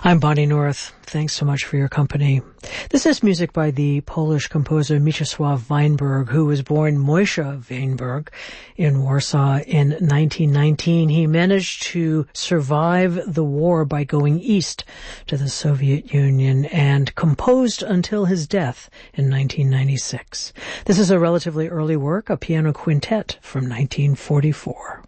I'm Bonnie North. Thanks so much for your company. This is music by the Polish composer Mieczysław Weinberg, who was born Moshe Weinberg in Warsaw in 1919. He managed to survive the war by going east to the Soviet Union and composed until his death in 1996. This is a relatively early work, a piano quintet from 1944.